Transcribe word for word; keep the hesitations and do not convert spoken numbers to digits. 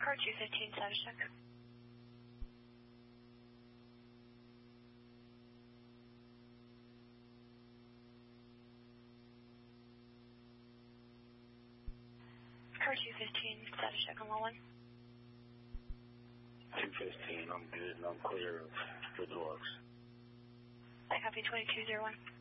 Car two fifteen, status check. Car two fifteen, status check on one. two fifteen, I'm good and I'm clear of the dogs. I copy twenty-two zero one.